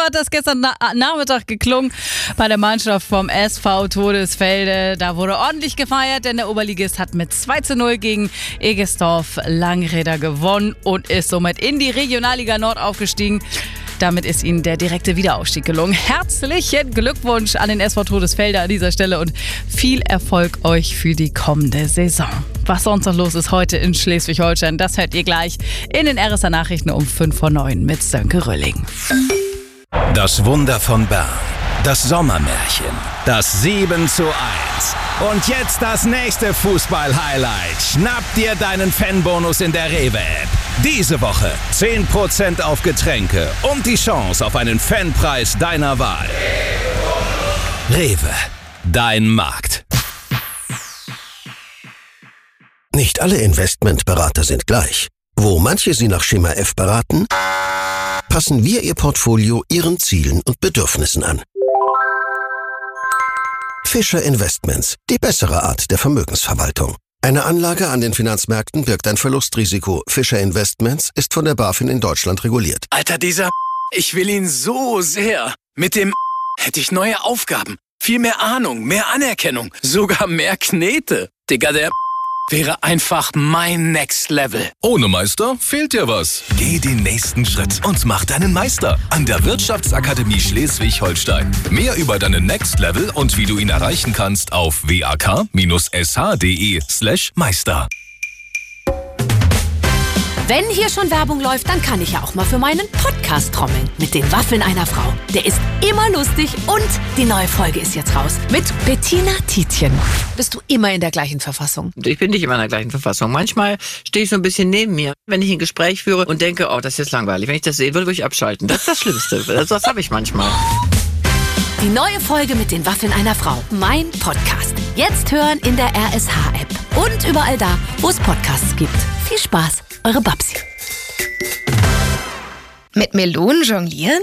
hat das gestern Nachmittag geklungen bei der Mannschaft vom SV Todesfelde. Da wurde ordentlich gefeiert, denn der Oberligist hat mit 2:0 gegen Egestorf Langräder gewonnen und ist somit in die Regionalliga Nord aufgestiegen. Damit ist ihnen der direkte Wiederaufstieg gelungen. Herzlichen Glückwunsch an den SV Todesfelde an dieser Stelle und viel Erfolg euch für die kommende Saison. Was sonst noch los ist heute in Schleswig-Holstein, das hört ihr gleich in den RSA Nachrichten um 5:09 mit Sönke Rölling. Das Wunder von Bern, das Sommermärchen, das 7:1. Und jetzt das nächste Fußball-Highlight. Schnapp dir deinen Fanbonus in der Rewe-App. Diese Woche 10% auf Getränke und die Chance auf einen Fanpreis deiner Wahl. Rewe, dein Markt. Nicht alle Investmentberater sind gleich. Wo manche Sie nach Schema F beraten, passen wir Ihr Portfolio Ihren Zielen und Bedürfnissen an. Fischer Investments, die bessere Art der Vermögensverwaltung. Eine Anlage an den Finanzmärkten birgt ein Verlustrisiko. Fischer Investments ist von der BaFin in Deutschland reguliert. Alter, ich will ihn so sehr. Mit dem hätte ich neue Aufgaben, viel mehr Ahnung, mehr Anerkennung, sogar mehr Knete. Digga, der wäre einfach mein Next Level. Ohne Meister fehlt dir was. Geh den nächsten Schritt und mach deinen Meister an der Wirtschaftsakademie Schleswig-Holstein. Mehr über deinen Next Level und wie du ihn erreichen kannst auf wak-sh.de/Meister. Wenn hier schon Werbung läuft, dann kann ich ja auch mal für meinen Podcast trommeln. Mit den Waffeln einer Frau. Der ist immer lustig und die neue Folge ist jetzt raus. Mit Bettina Tietjen. Bist du immer in der gleichen Verfassung? Ich bin nicht immer in der gleichen Verfassung. Manchmal stehe ich so ein bisschen neben mir, wenn ich ein Gespräch führe und denke, oh, das ist jetzt langweilig. Wenn ich das sehe, würde ich abschalten. Das ist das Schlimmste. Das habe ich manchmal. Die neue Folge mit den Waffeln einer Frau. Mein Podcast. Jetzt hören in der RSH-App. Und überall da, wo es Podcasts gibt. Viel Spaß. Eure Babsi. Mit Melonen jonglieren?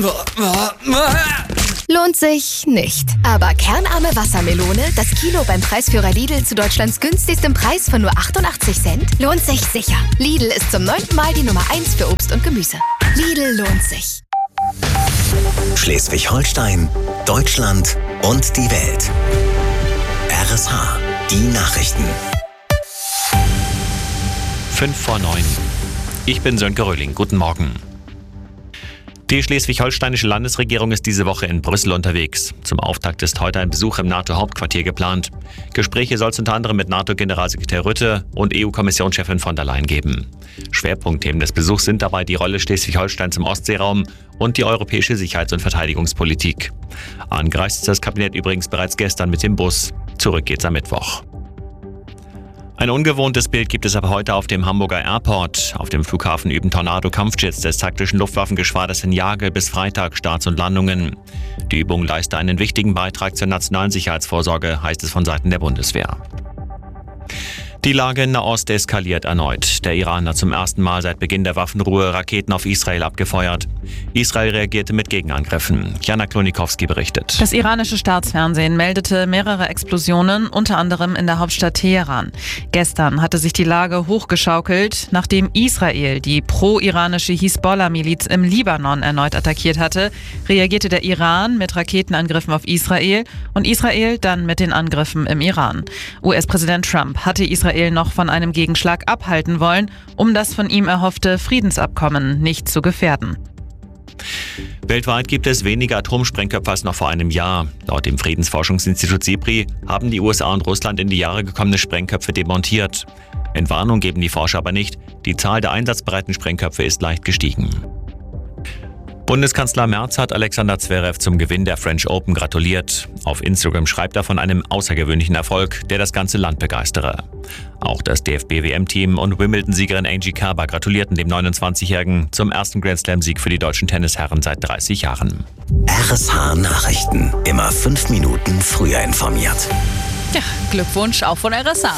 Lohnt sich nicht. Aber kernarme Wassermelone, das Kilo beim Preisführer Lidl zu Deutschlands günstigstem Preis von nur 88 Cent, lohnt sich sicher. Lidl ist zum 9. Mal die Nummer 1 für Obst und Gemüse. Lidl lohnt sich. Schleswig-Holstein, Deutschland und die Welt. RSH, die Nachrichten. 5:09. Ich bin Sönke Rölling. Guten Morgen. Die schleswig-holsteinische Landesregierung ist diese Woche in Brüssel unterwegs. Zum Auftakt ist heute ein Besuch im NATO-Hauptquartier geplant. Gespräche soll es unter anderem mit NATO-Generalsekretär Rutte und EU-Kommissionschefin von der Leyen geben. Schwerpunktthemen des Besuchs sind dabei die Rolle Schleswig-Holsteins im Ostseeraum und die europäische Sicherheits- und Verteidigungspolitik. Angereist ist das Kabinett übrigens bereits gestern mit dem Bus. Zurück geht's am Mittwoch. Ein ungewohntes Bild gibt es aber heute auf dem Hamburger Airport. Auf dem Flughafen üben Tornado-Kampfjets des taktischen Luftwaffengeschwaders in Jagel bis Freitag Starts und Landungen. Die Übung leiste einen wichtigen Beitrag zur nationalen Sicherheitsvorsorge, heißt es von Seiten der Bundeswehr. Die Lage in Nahost eskaliert erneut. Der Iran hat zum ersten Mal seit Beginn der Waffenruhe Raketen auf Israel abgefeuert. Israel reagierte mit Gegenangriffen. Jana Klonikowski berichtet. Das iranische Staatsfernsehen meldete mehrere Explosionen, unter anderem in der Hauptstadt Teheran. Gestern hatte sich die Lage hochgeschaukelt, nachdem Israel die pro-iranische Hisbollah-Miliz im Libanon erneut attackiert hatte, reagierte der Iran mit Raketenangriffen auf Israel und Israel dann mit den Angriffen im Iran. US-Präsident Trump hatte Israel noch von einem Gegenschlag abhalten wollen, um das von ihm erhoffte Friedensabkommen nicht zu gefährden. Weltweit gibt es weniger Atomsprengköpfe als noch vor einem Jahr. Laut dem Friedensforschungsinstitut SIPRI haben die USA und Russland in die Jahre gekommene Sprengköpfe demontiert. Entwarnung geben die Forscher aber nicht. Die Zahl der einsatzbereiten Sprengköpfe ist leicht gestiegen. Bundeskanzler Merz hat Alexander Zverev zum Gewinn der French Open gratuliert. Auf Instagram schreibt er von einem außergewöhnlichen Erfolg, der das ganze Land begeistere. Auch das DFB-WM-Team und Wimbledon-Siegerin Angie Kerber gratulierten dem 29-Jährigen zum ersten Grand-Slam-Sieg für die deutschen Tennisherren seit 30 Jahren. RSH Nachrichten. Immer 5 Minuten früher informiert. Ja, Glückwunsch auch von RSA.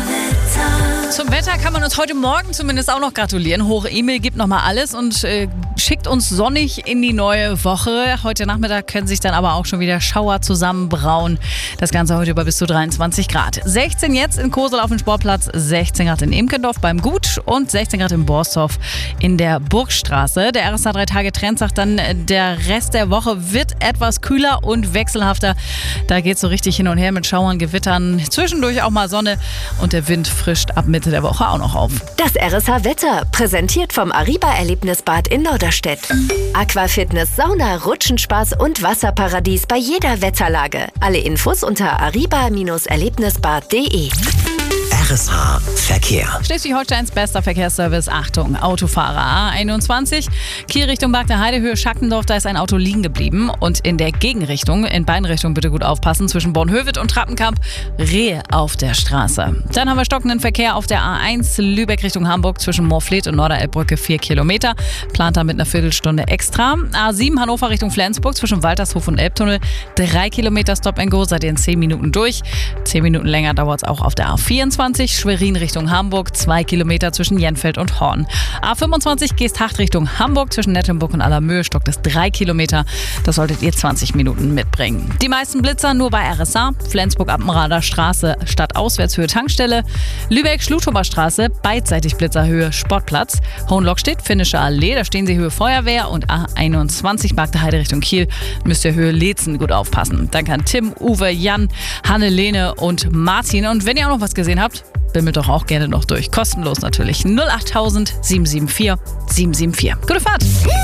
Zum Wetter kann man uns heute Morgen zumindest auch noch gratulieren. Hoch Emil gibt nochmal alles und schickt uns sonnig in die neue Woche. Heute Nachmittag können sich dann aber auch schon wieder Schauer zusammenbrauen. Das Ganze heute bei bis zu 23 Grad. 16 jetzt in Kosel auf dem Sportplatz, 16 Grad in Emkendorf beim Gut und 16 Grad in Borsdorf in der Burgstraße. Der RSA 3-Tage-Trend sagt dann, der Rest der Woche wird etwas kühler und wechselhafter. Da geht es so richtig hin und her mit Schauern, Gewittern, zwischendurch auch mal Sonne und der Wind frischt ab Mitte der Woche auch noch auf. Das RSA-Wetter, präsentiert vom Ariba-Erlebnisbad in Norderstedt. Aquafitness, Sauna, Rutschenspaß und Wasserparadies bei jeder Wetterlage. Alle Infos unter ariba-erlebnisbad.de. RSA Verkehr. Schleswig-Holsteins bester Verkehrsservice. Achtung, Autofahrer. A21, Kiel Richtung Bagder Heidehöhe, Schackendorf, da ist ein Auto liegen geblieben. Und in der Gegenrichtung, in beiden Richtungen bitte gut aufpassen, zwischen Bornhöved und Trappenkamp, Rehe auf der Straße. Dann haben wir stockenden Verkehr auf der A1, Lübeck Richtung Hamburg, zwischen Moorfleet und Norderelbbrücke 4 Kilometer. Plant da mit einer Viertelstunde extra. A7 Hannover Richtung Flensburg, zwischen Waltershof und Elbtunnel, 3 Kilometer Stop and Go, seid ihr in 10 Minuten durch. 10 Minuten länger dauert es auch auf der A24. Schwerin Richtung Hamburg, 2 Kilometer zwischen Jenfeld und Horn. A25 Geesthacht Richtung Hamburg, zwischen Nettenburg und Allermöhe stockt es 3 Kilometer. Das solltet ihr 20 Minuten mitbringen. Die meisten Blitzer nur bei RSA. Flensburg-Appenrader Straße, Stadtauswärtshöhe Tankstelle. Lübeck-Schlutober Straße, beidseitig Blitzerhöhe Sportplatz. Hohenlockstedt, Finnische Allee, da stehen sie Höhe Feuerwehr. Und A21 Bagder Heide Richtung Kiel, müsst ihr Höhe Leetzen gut aufpassen. Dann kann Tim, Uwe, Jan, Hannelene und Martin. Und wenn ihr auch noch was gesehen habt, bimmelt doch auch gerne noch durch. Kostenlos natürlich. 08000 774 774. Gute Fahrt!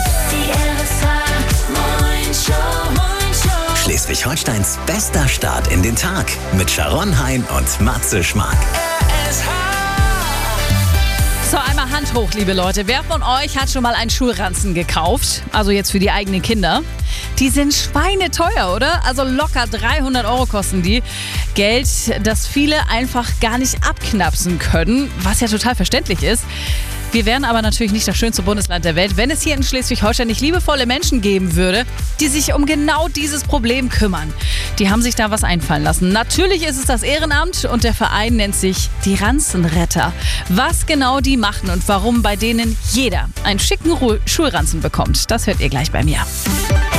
Schleswig-Holsteins bester Start in den Tag mit Sharon Hein und Matze Schmark. So, einmal Hand hoch, liebe Leute. Wer von euch hat schon mal einen Schulranzen gekauft? Also jetzt für die eigenen Kinder. Die sind schweineteuer, oder? Also locker 300 € kosten die. Geld, das viele einfach gar nicht abknapsen können, was ja total verständlich ist. Wir wären aber natürlich nicht das schönste Bundesland der Welt, wenn es hier in Schleswig-Holstein nicht liebevolle Menschen geben würde, die sich um genau dieses Problem kümmern. Die haben sich da was einfallen lassen. Natürlich ist es das Ehrenamt und der Verein nennt sich die Ranzenretter. Was genau die machen und warum bei denen jeder einen schicken Schulranzen bekommt, das hört ihr gleich bei mir.